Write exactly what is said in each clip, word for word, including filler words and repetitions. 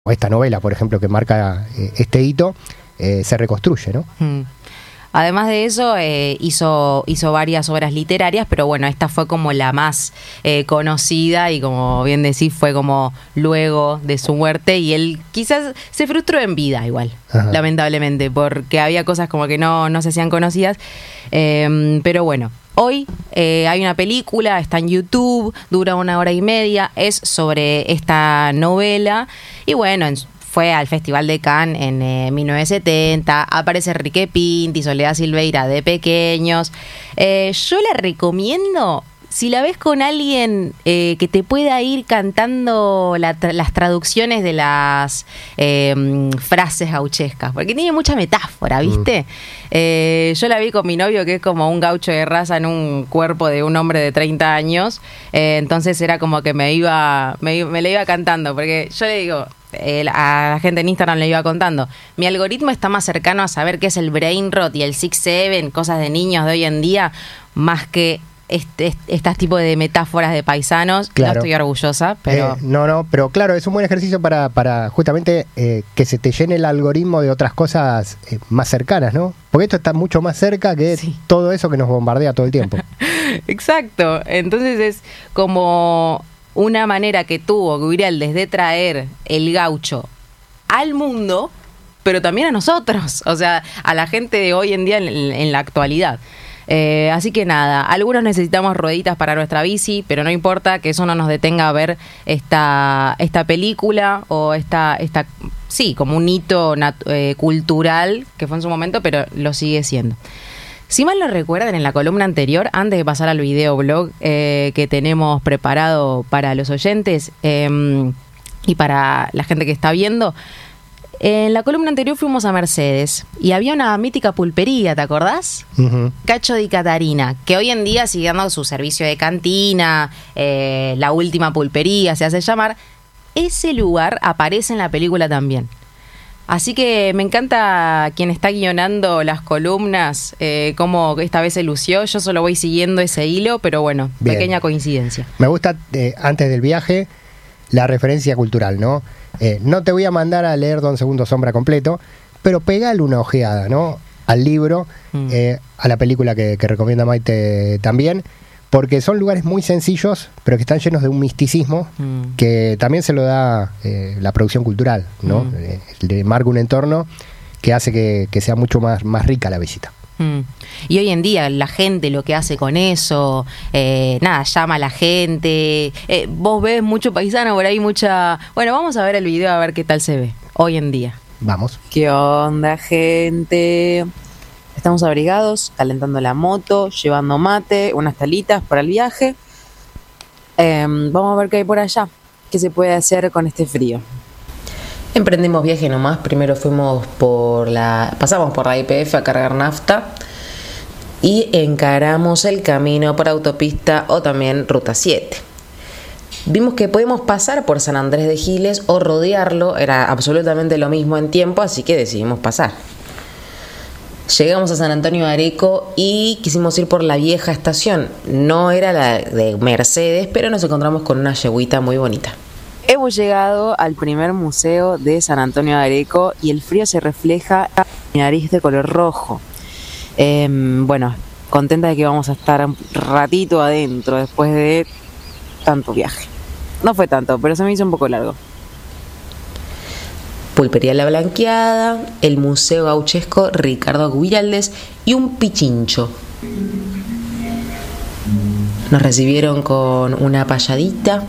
esta novela, por ejemplo, que marca eh, este hito, eh, se reconstruye, ¿no? Mm. Además de eso, eh, hizo, hizo varias obras literarias, pero bueno, esta fue como la más eh, conocida y como bien decís, fue como luego de su muerte y él quizás se frustró en vida igual, Ajá. lamentablemente, porque había cosas como que no, no se hacían conocidas, eh, pero bueno. Hoy eh, hay una película, está en YouTube, dura una hora y media, es sobre esta novela y bueno, en, fue al Festival de Cannes en eh, mil novecientos setenta, aparece Enrique Pinti, Soledad Silveira de pequeños. Eh, yo la recomiendo, si la ves con alguien eh, que te pueda ir cantando la tra- las traducciones de las eh, frases gauchescas, porque tiene mucha metáfora, ¿viste? Mm. Eh, yo la vi con mi novio, que es como un gaucho de raza en un cuerpo de un hombre de treinta años, eh, entonces era como que me iba, me, me la iba cantando, porque yo le digo... Eh, a la gente en Instagram le iba contando, mi algoritmo está más cercano a saber qué es el brain rot y el six seven, cosas de niños de hoy en día, más que este, este, estas tipos de metáforas de paisanos. Claro. No estoy orgullosa, pero... Eh, no, no, pero claro, es un buen ejercicio para, para justamente eh, que se te llene el algoritmo de otras cosas eh, más cercanas, ¿no? Porque esto está mucho más cerca que sí. todo eso que nos bombardea todo el tiempo. Exacto, entonces es como... una manera que tuvo Gurialdes de traer el gaucho al mundo, pero también a nosotros, o sea, a la gente de hoy en día en, en la actualidad. Eh, así que nada, algunos necesitamos rueditas para nuestra bici, pero no importa que eso no nos detenga a ver esta, esta película o esta, esta, sí, como un hito nat- eh, cultural que fue en su momento, pero lo sigue siendo. Si mal no recuerdan, en la columna anterior, antes de pasar al videoblog eh, que tenemos preparado para los oyentes eh, y para la gente que está viendo, en la columna anterior fuimos a Mercedes y había una mítica pulpería, ¿te acordás? Uh-huh. Cacho di Catarina, que hoy en día sigue dando su servicio de cantina, eh, la última pulpería se hace llamar. Ese lugar aparece en la película también. Así que me encanta quien está guionando las columnas, eh, cómo esta vez se lució. Yo solo voy siguiendo ese hilo, pero bueno, Bien. Pequeña coincidencia. Me gusta, eh, antes del viaje, la referencia cultural, ¿no? Eh, no te voy a mandar a leer Don Segundo Sombra completo, pero pegale una ojeada, ¿no? Al libro, mm. eh, a la película que, que recomienda Maite también, porque son lugares muy sencillos, pero que están llenos de un misticismo mm. que también se lo da eh, la producción cultural, ¿no? Mm. Eh, le marca un entorno que hace que, que sea mucho más, más rica la visita. Mm. Y hoy en día la gente lo que hace con eso, eh, nada, llama a la gente, eh, vos ves mucho paisano por ahí, mucha... Bueno, vamos a ver el video a ver qué tal se ve hoy en día. Vamos. ¿Qué onda, gente? Estamos abrigados, calentando la moto, llevando mate, unas talitas para el viaje. Eh, vamos a ver qué hay por allá, qué se puede hacer con este frío. Emprendimos viaje nomás. Primero fuimos por la, pasamos por la Y P F a cargar nafta y encaramos el camino por autopista o también ruta siete. Vimos que podemos pasar por San Andrés de Giles o rodearlo, era absolutamente lo mismo en tiempo, así que decidimos pasar. Llegamos a San Antonio de Areco y quisimos ir por la vieja estación. No era la de Mercedes, pero nos encontramos con una yeguita muy bonita. Hemos llegado al primer museo de San Antonio de Areco y el frío se refleja en mi nariz de color rojo. Eh, bueno, contenta de que vamos a estar un ratito adentro después de tanto viaje. No fue tanto, pero se me hizo un poco largo. Pulpería La Blanqueada, el Museo Gauchesco Ricardo Gurialdes y un pichincho. Nos recibieron con una payadita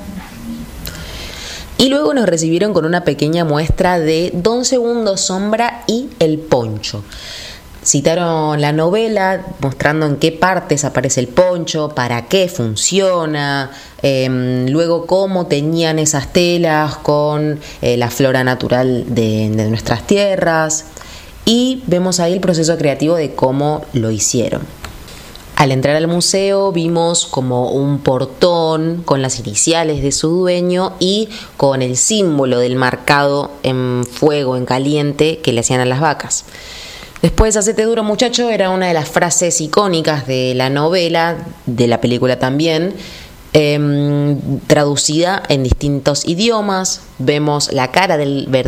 y luego nos recibieron con una pequeña muestra de Don Segundo Sombra y El Poncho. Citaron la novela mostrando en qué partes aparece el poncho, para qué funciona, eh, luego cómo teñían esas telas con eh, la flora natural de, de nuestras tierras y vemos ahí el proceso creativo de cómo lo hicieron. Al entrar al museo vimos como un portón con las iniciales de su dueño y con el símbolo del marcado en fuego, en caliente, que le hacían a las vacas. Después, hacete duro muchacho, era una de las frases icónicas de la novela, de la película también, eh, traducida en distintos idiomas. Vemos la cara del